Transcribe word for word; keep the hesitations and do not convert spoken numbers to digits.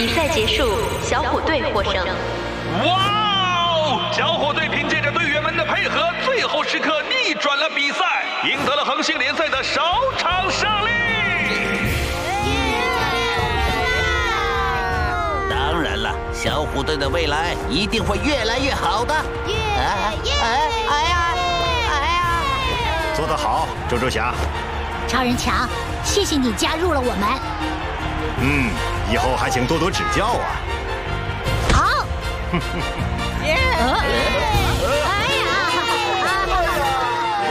比赛结束，小虎队获胜。 哇哦！小虎队凭借着队员们的配合，最后时刻逆转了比赛，赢得了恒星联赛的首场胜利。 当然了，小虎队的未来一定会越来越好的。哎哎哎呀哎呀！ 做得好，周周侠。 超人强，谢谢你加入了我们。 嗯，以后还请多多指教啊。 好。